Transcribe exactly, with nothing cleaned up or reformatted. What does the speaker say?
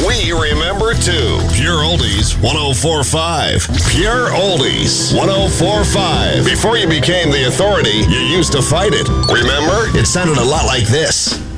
We remember too. Pure Oldies one oh four point five. Pure Oldies one oh four point five. Before you became the authority, you used to fight it. Remember? It sounded a lot like this.